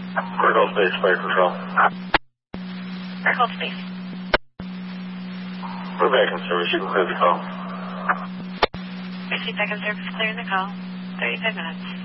Critical Space Fire Control. Critical Space. We're back in service. You can clear the call. Receive back in service, clearing the call. 35 minutes.